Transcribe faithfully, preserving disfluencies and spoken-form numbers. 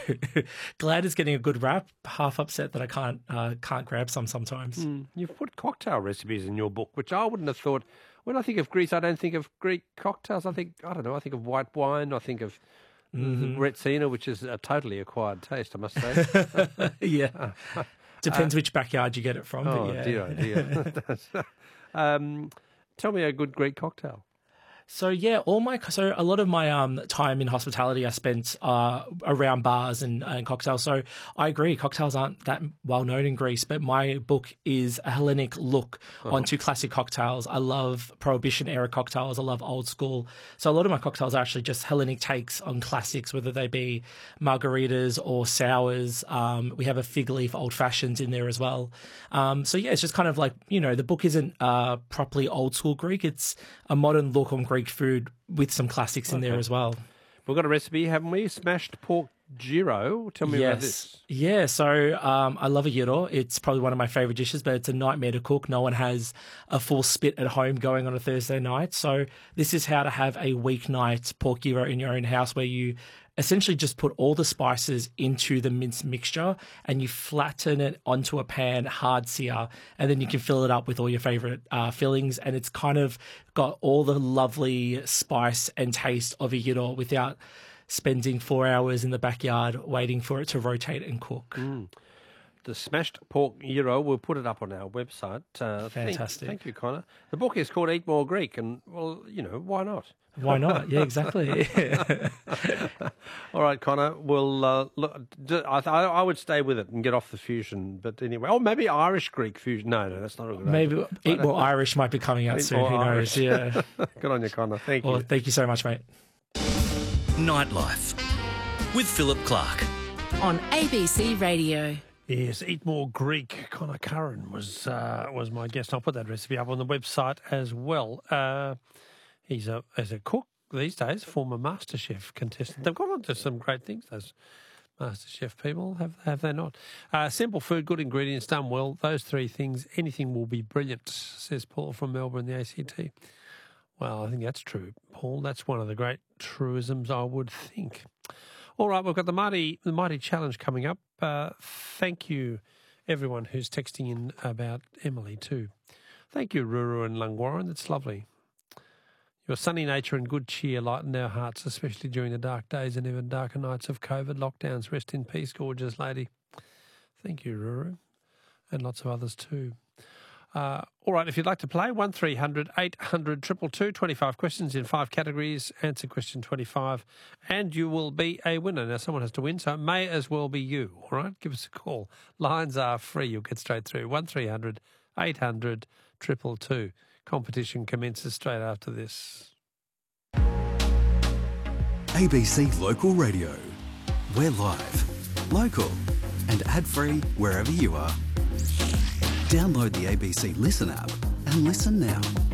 glad it's getting a good rap. Half upset that I can't uh, can't grab some sometimes. Mm. You've put cocktail recipes in your book, which I wouldn't have thought. When I think of Greece, I don't think of Greek cocktails. I think, I don't know, I think of white wine. I think of mm-hmm. Retsina, which is a totally acquired taste, I must say. yeah. Depends uh, which backyard you get it from. Oh, but yeah. dear, oh, dear. um, tell me a good Greek cocktail. So yeah, all my so a lot of my um time in hospitality I spent uh around bars and, and cocktails. So I agree, cocktails aren't that well known in Greece, but my book is a Hellenic look oh. onto classic cocktails. I love Prohibition era cocktails. I love old school. So a lot of my cocktails are actually just Hellenic takes on classics, whether they be margaritas or sours. Um, we have a fig leaf old fashions in there as well. Um, so yeah, it's just kind of like, you know, the book isn't uh properly old school Greek. It's a modern look on Greek food with some classics in okay. there as well. We've got a recipe, haven't we? Smashed pork gyro. Tell me yes. about this. Yeah, so um, I love a gyro. It's probably one of my favourite dishes, but it's a nightmare to cook. No one has a full spit at home going on a Thursday night. So this is how to have a weeknight pork gyro in your own house, where you essentially just put all the spices into the minced mixture and you flatten it onto a pan, hard sear, and then you can fill it up with all your favourite uh, fillings. And it's kind of got all the lovely spice and taste of a gyro without spending four hours in the backyard waiting for it to rotate and cook. Mm. The smashed pork gyro, we'll put it up on our website. Uh, Fantastic. Thank, thank you, Connor. The book is called Eat More Greek, and, well, you know, why not? Why not? Yeah, exactly. All right, Connor. Well, uh, look, I, I would stay with it and get off the fusion. But anyway, oh, maybe Irish Greek fusion. No, no, that's not a good Maybe idea. Eat More Irish might be coming out Eat soon. Who Irish. knows? Yeah. Good on you, Connor. Thank well, you. Thank you so much, mate. Nightlife with Philip Clark on A B C Radio. Yes, Eat More Greek. Connor Curran was uh, was my guest. I'll put that recipe up on the website as well. Uh, he's a as a cook these days, former MasterChef contestant. They've got on to some great things, those MasterChef people, have have they not? Uh, simple food, good ingredients, done well. Those three things, anything will be brilliant, says Paul from Melbourne, the A C T. Well, I think that's true, Paul. That's one of the great truisms, I would think. All right, we've got the Mighty, the Mighty Challenge coming up. Uh, thank you, everyone who's texting in about Emily too. Thank you, Ruru and Lungwarren. That's lovely. Your sunny nature and good cheer lightened our hearts, especially during the dark days and even darker nights of COVID lockdowns. Rest in peace, gorgeous lady. Thank you, Ruru, and lots of others too. Uh, all right, if you'd like to play, one three hundred eight hundred two two two, twenty-five questions in five categories, answer question twenty-five, and you will be a winner. Now, someone has to win, so it may as well be you, all right? Give us a call. Lines are free. You'll get straight through. one three hundred eight hundred two two two. Competition commences straight after this. A B C Local Radio. We're live, local, and ad-free wherever you are. Download the A B C Listen app and listen now.